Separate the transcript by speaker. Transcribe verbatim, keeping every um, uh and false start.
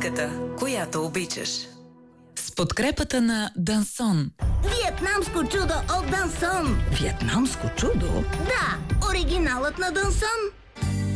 Speaker 1: музиката, която обичаш. С подкрепата на Дансон.
Speaker 2: Виетнамско чудо от Дансон.
Speaker 3: Виетнамско чудо?
Speaker 2: Да, оригиналът на Дансон.